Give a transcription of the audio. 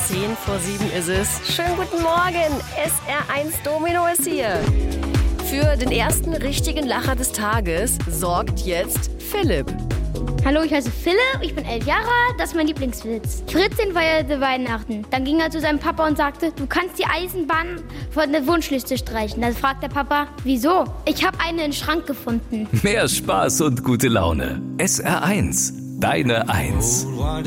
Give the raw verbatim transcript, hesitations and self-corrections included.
zehn vor sieben ist es. Schönen guten Morgen, S R eins Domino ist hier. Für den ersten richtigen Lacher des Tages sorgt jetzt Philipp. Hallo, ich heiße Philipp, ich bin elf Jahre alt, das ist mein Lieblingswitz. Fritzchen feierte Weihnachten. Dann ging er zu seinem Papa und sagte, du kannst die Eisenbahn von der Wunschliste streichen. Dann fragt der Papa, wieso? Ich habe eine in den Schrank gefunden. Mehr Spaß und gute Laune. S R eins, deine Eins.